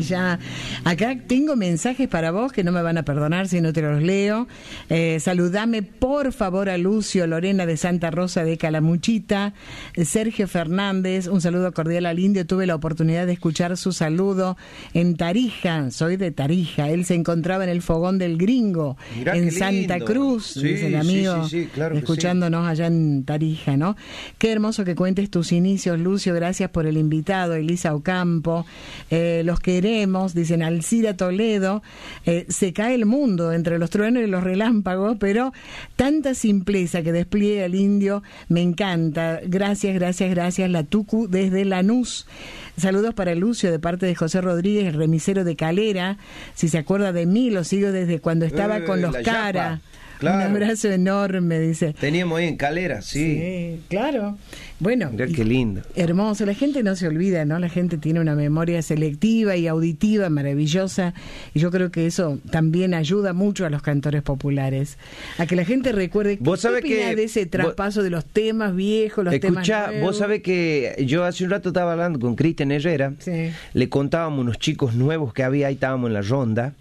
Ya, acá tengo mensajes para vos que no me van a perdonar si no te los leo. Saludame por favor a Lucio Lorena de Santa Rosa de Calamuchita. Sergio Fernández, un saludo cordial al Indio. Tuve la oportunidad de escuchar su saludo en Tarija, soy de Tarija. Él se encontraba en el Fogón del Gringo, Mirá, en qué Santa lindo. Cruz, Sí, dice el amigo, sí, claro que escuchándonos allá en Tarija, ¿no? Qué hermoso que cuentes tus inicios, Lucio. Gracias por el invitado, Elisa Ocampo. Los queremos, dicen Alcira Toledo. Se cae el mundo entre los truenos y los relámpagos, pero tanta simpleza que despliega el Indio, me encanta. Gracias, gracias, gracias. La Tucu desde Lanús. Saludos para Lucio de parte de José Rodríguez, el remisero de Calera. Si se acuerda de mí, lo sigo desde cuando estaba con los Cara. Claro. Un abrazo enorme, dice. Teníamos ahí en Calera, sí. Sí, claro. Bueno, mirá qué lindo. Hermoso. La gente no se olvida, ¿no? La gente tiene una memoria selectiva y auditiva maravillosa, y yo creo que eso también ayuda mucho a los cantores populares, a que la gente recuerde. ¿Vos sabés que de ese traspaso de los temas viejos, los temas nuevos? Vos sabés que yo hace un rato estaba hablando con Cristian Herrera, sí. Le contábamos unos chicos nuevos que había, ahí estábamos en la ronda,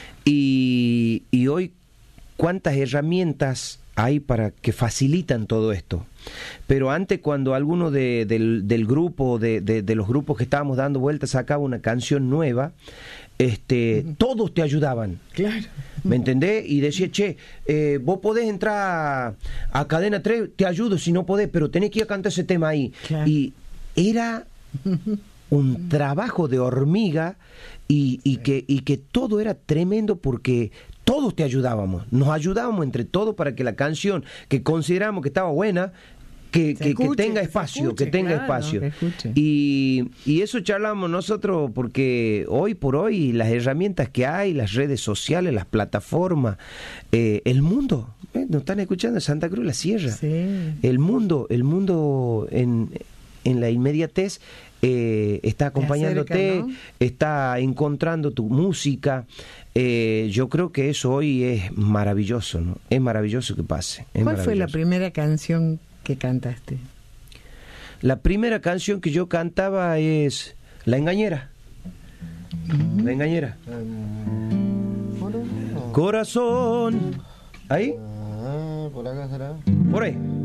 y hoy cuántas herramientas hay para que facilitan todo esto. Pero antes, cuando alguno del grupo, de los grupos que estábamos dando vueltas, sacaba una canción nueva, todos te ayudaban. Claro. ¿Me entendés? Y decía, che, vos podés entrar a Cadena 3, te ayudo si no podés, pero tenés que ir a cantar ese tema ahí. Claro. Y era un trabajo de hormiga y que todo era tremendo porque todos te ayudábamos, nos ayudábamos entre todos para que la canción que consideramos que estaba buena, que tenga espacio, que tenga espacio. Y eso charlamos nosotros porque hoy por hoy las herramientas que hay, las redes sociales, las plataformas, el mundo, nos están escuchando en Santa Cruz, la Sierra, sí. el mundo en la inmediatez está acompañándote, ¿no? Está encontrando tu música. Yo creo que eso hoy es maravilloso, ¿no? Es maravilloso que pase. ¿Cuál fue la primera canción que cantaste? La primera canción que yo cantaba es La Engañera. La Engañera. Corazón. ¿Ahí? Por acá será. Por ahí.